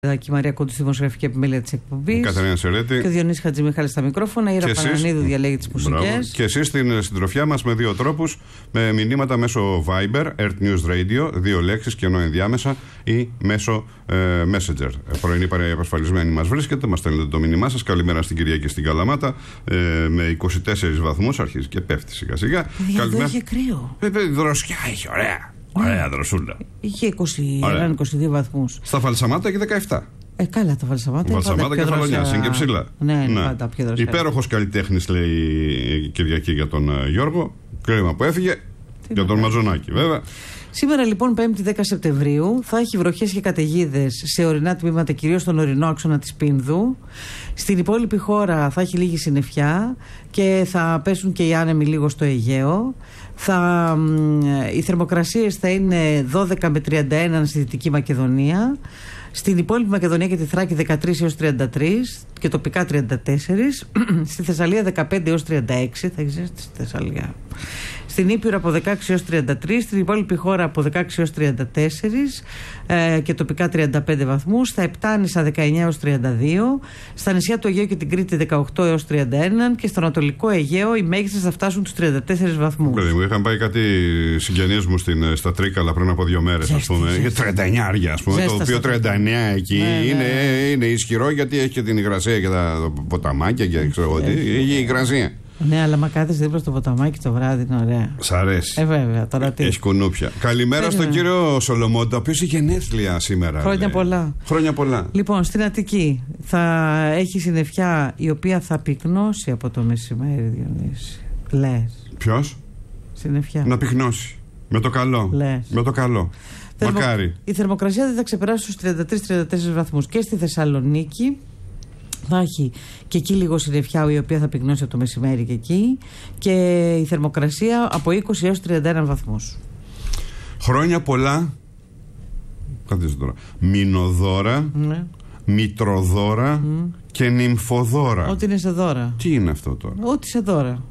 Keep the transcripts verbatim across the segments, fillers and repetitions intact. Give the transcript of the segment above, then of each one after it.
Η Μαρία Κόντου στη δημοσιογραφική επιμέλεια της εκπομπής. Κατερίνα Σερέτη. Και ο Διονύσης Χατζημιχάλης στα μικρόφωνα. Η Ήρα Πανανίδου διαλέγει τις μουσικές. Και εσείς στην συντροφιά μας με δύο τρόπους. Με μηνύματα μέσω Viber, Earth News Radio, δύο λέξεις και ενώ ενδιάμεσα, ή μέσω ε, Messenger. Πρωινή παρέα επασφαλισμένη μας βρίσκεται. Μας στέλνετε το μήνυμά σας. Καλημέρα στην Κυριακή στην Καλαμάτα. Ε, με είκοσι τέσσερις βαθμούς. Αρχίζει και πέφτει σιγά σιγά. Εδώ είχε κρύο. Ε, δροσιά είχε, ωραία. Ωραία δροσούλα. Είχε είκοσι ένα είκοσι δύο βαθμούς. Στα Φαλσαμάτα έχει δεκαεπτά. Ε, καλά τα Βαλσαμάτα. Βαλσαμάτα και Φαλονιάς, είναι και ψηλά. Ναι, ναι, ναι. Πάντα πιο δροσιά. Υπέροχος καλλιτέχνης, λέει η Κυριακή για τον uh, Γιώργο. Κρίμα που έφυγε. Τι για τον Μαζονάκη, βέβαια. Σήμερα λοιπόν, πέμπτη δέκα Σεπτεμβρίου, θα έχει βροχές και καταιγίδες σε ορεινά τμήματα, κυρίως στον ορεινό άξονα της Πίνδου. Στην υπόλοιπη χώρα θα έχει λίγη συννεφιά και θα πέσουν και οι άνεμοι λίγο στο Αιγαίο. Θα, οι θερμοκρασίες θα είναι δώδεκα με τριάντα ένα στη Δυτική Μακεδονία. Στην υπόλοιπη Μακεδονία και τη Θράκη δεκατρείς έως τριάντα τρεις και τοπικά τριάντα τέσσερις. Στη Θεσσαλία δεκαπέντε έως τριάντα έξι. Θα έχεις στη Θεσσαλία. Στην Ήπειρο από δεκαέξι έως τριάντα τρεις. Στην υπόλοιπη χώρα από δεκαέξι έως τριάντα τέσσερις ε, και τοπικά τριάντα πέντε βαθμούς. Στα Επτάνησα δεκαεννιά έως τριάντα δύο. Στα νησιά του Αιγαίου και την Κρήτη δεκαοκτώ έως τριάντα ένα. Και στο Ανατολικό Αιγαίο οι μέγιστες θα φτάσουν τους τριάντα τέσσερις βαθμούς. Παιδί μου, είχαν πάει κάτι συγγενείς μου στην, στα Τρίκαλα πριν από δύο μέρες, ας πούμε. Για τριάντα εννιά άρια, ας πούμε. Ζέστα, το οποίο τριάντα εννιά εκεί ναι, είναι, ναι. είναι ισχυρό γιατί έχει και την υγρασία και τα ποταμάκια και ξέρω εγώ τι. Έχει υγρασία. Ναι, αλλά μα κάθεσαι δίπλα στο ποταμάκι το βράδυ, είναι ωραία. Σ' αρέσει. Ε, βέβαια, τώρα τι. Έχει κουνούπια. Καλημέρα Φέρει, στον ναι. κύριο Σολομόντα, ο οποίος είχε γενέθλια σήμερα. Χρόνια λέει. πολλά. Χρόνια πολλά. Λοιπόν, στην Αττική θα έχει συννεφιά η οποία θα πυκνώσει από το μεσημέρι, Διονύση. Λες. Ποιος? Συννεφιά. Να πυκνώσει. Με το καλό. Λες. Με το καλό. Θερμο... Μακάρι. Η θερμοκρασία δεν θα ξεπεράσει τους τριάντα τρεις με τριάντα τέσσερις βαθμούς. Και στη Θεσσαλονίκη θα έχει και εκεί λίγο συννεφιά η οποία θα πυκνώσει από το μεσημέρι και εκεί. Και η θερμοκρασία από είκοσι έως τριάντα ένα βαθμούς. Χρόνια πολλά. Καθίστε τώρα. Μηνοδώρα, ναι. Μητροδώρα mm. και Νυμφοδώρα. Ό,τι είναι σε δώρα. Τι είναι αυτό τώρα? Ό,τι σε δώρα.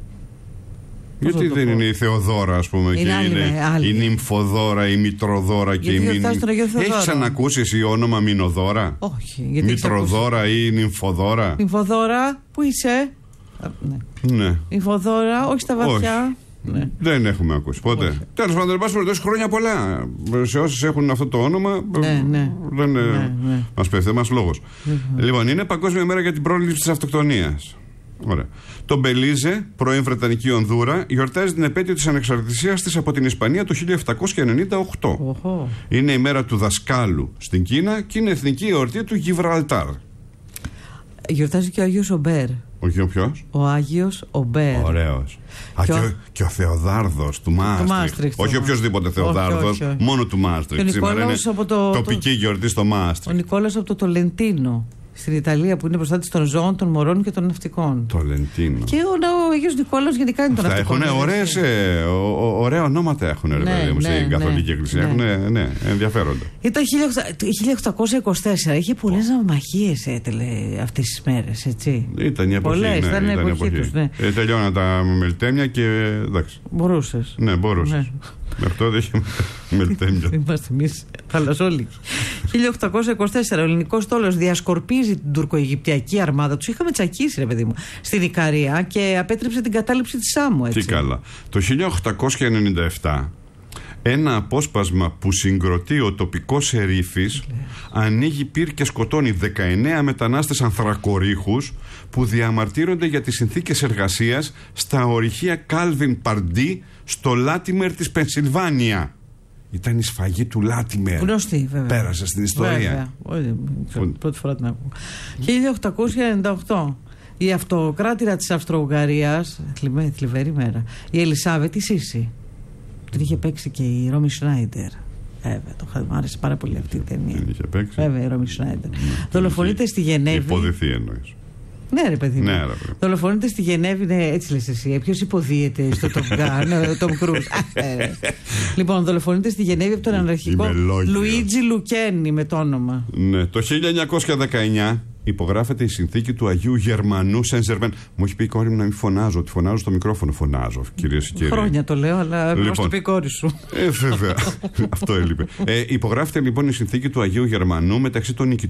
Γιατί δεν πω. Είναι η Θεοδώρα, ας πούμε, είναι και άλλη, είναι άλλη. η Νυμφοδώρα, η Μητροδώρα και η Μηνοδώρα. Έχεις ξανακούσει εσύ όνομα Μηνοδώρα? Όχι. Γιατί Μητροδώρα ή Νυμφοδώρα? Νυμφοδώρα, πού είσαι? Ναι. ναι. Νυμφοδώρα, όχι στα βαθιά. Ναι. Δεν έχουμε ακούσει ποτέ. Τέλος πάντων, εν πάση περιπτώσει, χρόνια πολλά. Σε όσους έχουν αυτό το όνομα, ναι, ναι. δεν ναι, ναι. μας πέφτει, δεν μας λόγος. Ναι. Λοιπόν, είναι Παγκόσμια Μέρα για την πρόληψη της αυτοκτονίας. Ωραία. Το Μπελίζε, πρώην Βρετανική Ονδούρα, γιορτάζει την επέτειο της ανεξαρτησίας της από την Ισπανία το χίλια επτακόσια ενενήντα οκτώ. Oh. Είναι η μέρα του δασκάλου στην Κίνα και είναι εθνική εορτή του Γιβραλτάρ. Γιορτάζει και ο Άγιος Ομπέρ. Ο ποιος? Ο Άγιος Ομπέρ. Ωραίος. Α, και, ο... και ο Θεοδάρδος του Μάστριχτ. Όχι οποιοδήποτε Θεοδάρδος, μόνο του Μάστριχτ. Σήμερα είναι το, τοπική το... γιορτή στο Μάστριχτ. Ο Νικόλαος από το Τολεντίνο. Στην Ιταλία που είναι προστάτης των ζώων, των μωρών και των ναυτικών. Τολεντίνο. Και ο, ο Άγιος Νικόλαος γενικά είναι των ναυτικών. Έχουν ωραίες, ε, ο, ο, ωραία ονόματα έχουν, ναι, ρε παιδί μου, ναι, στην Καθολική ναι, Εκκλησία. Ναι. Έχουν, ναι, ενδιαφέροντα. Ήταν χίλια οκτακόσια είκοσι τέσσερα. Είχε πολλές ναυμαχίες έτελε αυτές τις μέρες, έτσι. Ήταν η εποχή. Πολλές, ναι, ήταν η εποχή τους, ναι. Ε, τελειώναν τα μελτέμια και εντάξει. Μπορούσες. Ναι, μπορούσες. Ναι. Μέχρι τότε είχε μελτέμια. Είμαστε εμείς θαλασσόλικοι. χίλια οκτακόσια είκοσι τέσσερα ο ελληνικός στόλος διασκορπίζει την τουρκο-αιγυπτιακή αρμάδα. Τους είχαμε τσακίσει, ρε παιδί μου, στην Ικαρία και απέτρεψε την κατάληψη της Σάμου. Έτσι. Τι καλά. Το χίλια οκτακόσια ενενήντα επτά ένα απόσπασμα που συγκροτεί ο τοπικός Σερίφης ανοίγει πυρ και σκοτώνει δεκαεννέα μετανάστες ανθρακορίχους που διαμαρτύρονται για τις συνθήκες εργασίας στα ορυχεία Κάλβιν Παρντί στο Λάτιμερ της Πενσιλβάνια. Ήταν η σφαγή του Λάτιμερ. Γνωστή, βέβαια. Πέρασε στην ιστορία. Βέβαια. Που... Πρώτη φορά την ακούω. χίλια οκτακόσια ενενήντα οκτώ η αυτοκράτηρα της Αυστρο-Ουγγαρίας, θλιβερή μέρα, η Ελισάβετ η Σίση. Την είχε παίξει και η Ρόμι Σράιντερ. Βέβαια, το μου άρεσε πάρα πολύ αυτή η ταινία. Την είχε παίξει. Βέβαια, η Ρόμι Σράιντερ. Δολοφονείται στη Γενέβη. Υποδηθεί εννοείς. Ναι, ρε παιδί μου. Ναι, δολοφονείται στη Γενέβη, ναι, έτσι λες εσύ. Ποιος υποδίεται στο Top Gun, ο Τόμ Κρούζ. Λοιπόν, δολοφονείται στη Γενέβη από τον αναρχικό Λουίτζι Λουκένι με το όνομα. Ναι, το χίλια εννιακόσια δεκαεννιά υπογράφεται η συνθήκη του Αγίου Γερμανού Σεν Ζερμέν. Μου έχει πει η κόρη μου να μην φωνάζω, ότι φωνάζω στο μικρόφωνο. Φωνάζω, κυρίες και κύριοι. Χρόνια το λέω, αλλά λοιπόν, πώς το πει η κόρη σου. Ε, βέβαια. Αυτό έλειπε. Ε, υπογράφεται λοιπόν η συνθήκη του Αγίου Γερμανού μεταξύ των νικητών